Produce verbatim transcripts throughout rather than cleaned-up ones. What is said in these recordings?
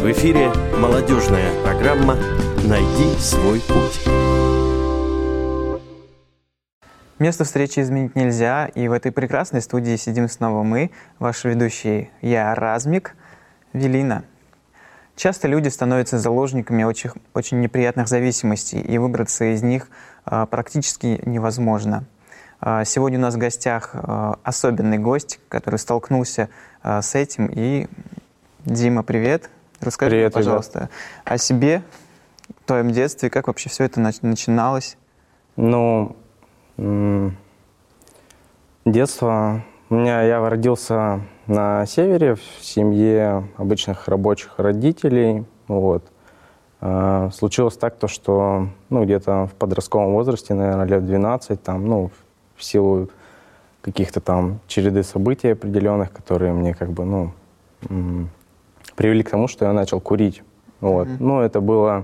В эфире молодежная программа «Найди свой путь». Место встречи изменить нельзя, и в этой прекрасной студии сидим снова мы, ваши ведущие, я, Размик, Велина. Часто люди становятся заложниками очень, очень неприятных зависимостей, и выбраться из них а, практически невозможно. А, сегодня у нас в гостях а, особенный гость, который столкнулся а, с этим. И, Дима, привет. Расскажи, привет, пожалуйста, ребят. О себе, в твоем детстве, как вообще все это начиналось? Ну, детство. У меня, я родился на севере, в семье обычных рабочих родителей. Вот. А, случилось так, то, что ну, где-то в подростковом возрасте, наверное, лет двенадцать, там, ну, в силу каких-то там череды событий определенных, которые мне как бы, ну, м- привели к тому, что я начал курить. Вот. Mm-hmm. Ну, это было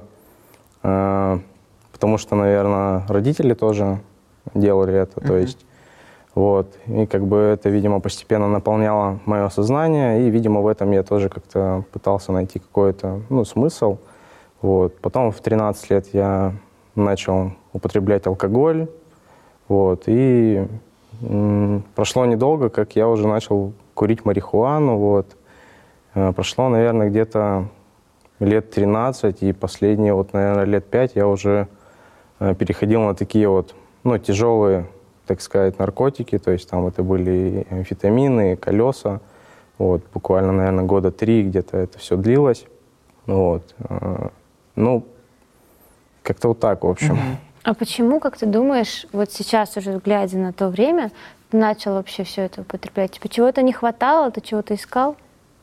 э- потому что, наверное, родители тоже делали это. Mm-hmm. То есть, вот. И как бы это, видимо, постепенно наполняло мое сознание, и, видимо, в этом я тоже как-то пытался найти какой-то, ну, смысл. Вот. Потом в тринадцать лет я начал употреблять алкоголь. Вот. И м- прошло недолго, как я уже начал курить марихуану. Вот. Э- прошло, наверное, где-то лет тринадцать, и последние, вот, наверное, лет пять я уже э- переходил на такие вот, ну, тяжелые, так сказать, наркотики, то есть там это были амфетамины, колеса. Вот, буквально, наверное, года три где-то это все длилось. Вот. Ну, как-то вот так, в общем. А почему, как ты думаешь, вот сейчас уже глядя на то время, ты начал вообще все это употреблять? Типа чего-то не хватало, ты чего-то искал?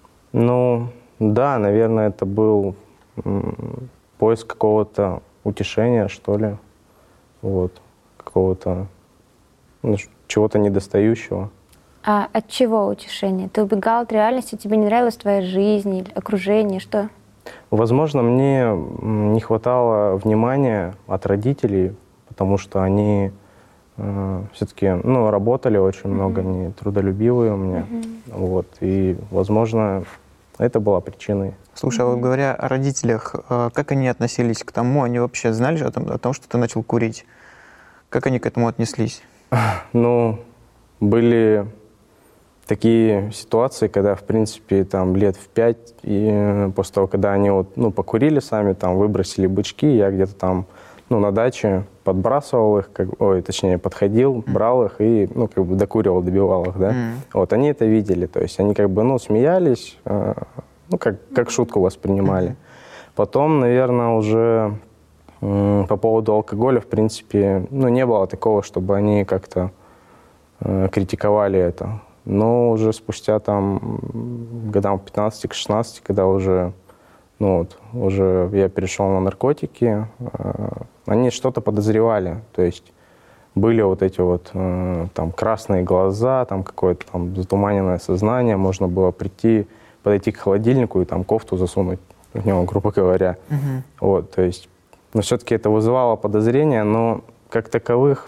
Ну, да, наверное, это был м- поиск какого-то утешения, что ли. Вот. Какого-то, ну, чего-то недостающего. А от чего утешение? Ты убегал от реальности, тебе не нравилась твоя жизнь или окружение, что? Возможно, мне не хватало внимания от родителей, потому что они э, все-таки, ну, работали очень mm-hmm. много, они трудолюбивые у меня. Mm-hmm. Вот, и, возможно, это была причиной. Слушай, а вот говоря о родителях, как они относились к тому? Они вообще знали о том, о том, что ты начал курить? Как они к этому отнеслись? Ну, были такие ситуации, когда, в принципе, там лет в пять, и после того, когда они вот, ну, покурили сами, там, выбросили бычки, я где-то там, ну, на даче подбрасывал их, как, ой, точнее, подходил, mm. брал их и, ну, как бы докуривал, добивал их, да. Mm. Вот, они это видели, то есть они как бы, ну, смеялись, э, ну, как, как шутку воспринимали. Mm. Потом, наверное, уже по поводу алкоголя, в принципе, ну, не было такого, чтобы они как-то э, критиковали это. Но уже спустя там годам пятнадцати к шестнадцати, когда уже, ну, вот, уже я перешел на наркотики, э, они что-то подозревали. То есть были вот эти вот э, там красные глаза, там какое-то там затуманенное сознание. Можно было прийти, подойти к холодильнику и там кофту засунуть в него, грубо говоря. Mm-hmm. Вот, то есть но все-таки это вызывало подозрения, но как таковых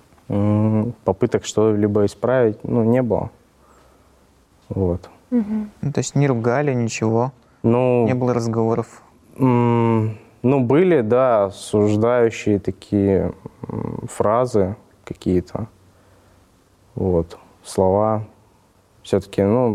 м- попыток что-либо исправить, ну, не было. Вот. Угу. Ну, то есть не ругали, ничего? Ну, не было разговоров? М- ну, были, да, осуждающие такие м- фразы какие-то, вот, слова. Все-таки, ну,